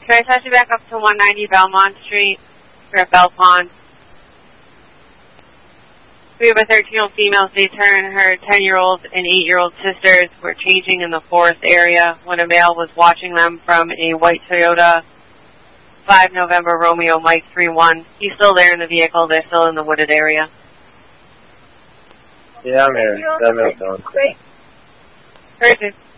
Can I touch you back up to 190 Belmont Street? We're at Bell Pond. We have a 13-year-old female. States her and her 10-year-old and 8-year-old sisters were changing in the forest area when a male was watching them from a white Toyota 5 November Romeo Mike 3-1. He's still there in the vehicle. They're still in the wooded area. Yeah, I'm here. That male's gone. Great. Perfect.